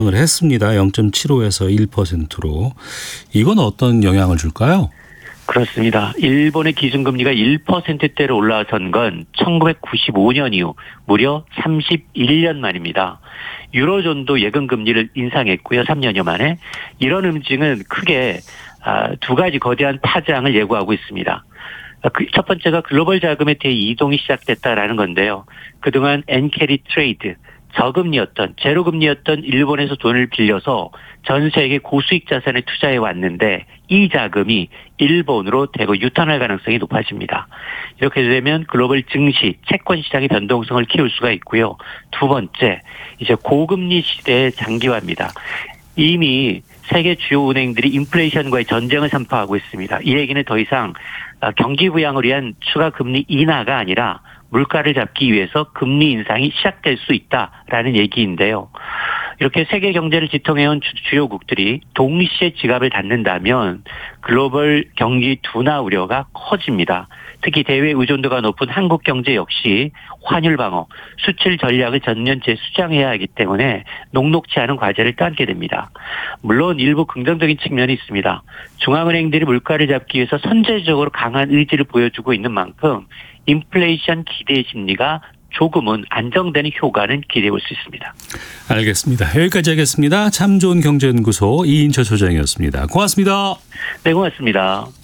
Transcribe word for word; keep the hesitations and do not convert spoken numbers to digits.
을 했습니다. 영 점 칠오에서 일 퍼센트로. 이건 어떤 영향을 줄까요? 그렇습니다. 일본의 기준금리가 일 퍼센트대로 올라선 건 천구백구십오 년 이후 무려 삼십일 년 만입니다. 유로존도 예금금리를 인상했고요. 삼 년여 만에. 이런 움직임은 크게 두 가지 거대한 파장을 예고하고 있습니다. 첫 번째가 글로벌 자금의 대이동이 시작됐다라는 건데요. 그동안 엔캐리 트레이드, 저금리였던, 제로금리였던 일본에서 돈을 빌려서 전 세계 고수익 자산에 투자해 왔는데 이 자금이 일본으로 대거 유턴할 가능성이 높아집니다. 이렇게 되면 글로벌 증시, 채권 시장의 변동성을 키울 수가 있고요. 두 번째, 이제 고금리 시대의 장기화입니다. 이미 세계 주요 은행들이 인플레이션과의 전쟁을 선포하고 있습니다. 이 얘기는 더 이상 경기 부양을 위한 추가 금리 인하가 아니라 물가를 잡기 위해서 금리 인상이 시작될 수 있다라는 얘기인데요. 이렇게 세계 경제를 지통해온 주요국들이 동시에 지갑을 닫는다면 글로벌 경기 둔화 우려가 커집니다. 특히 대외 의존도가 높은 한국 경제 역시 환율 방어, 수출 전략을 전면 재수정해야 하기 때문에 녹록지 않은 과제를 떠안게 됩니다. 물론 일부 긍정적인 측면이 있습니다. 중앙은행들이 물가를 잡기 위해서 선제적으로 강한 의지를 보여주고 있는 만큼 인플레이션 기대 심리가 조금은 안정되는 효과는 기대해 볼 수 있습니다. 알겠습니다. 여기까지 하겠습니다. 참 좋은 경제연구소 이인철 소장이었습니다. 고맙습니다. 네, 고맙습니다.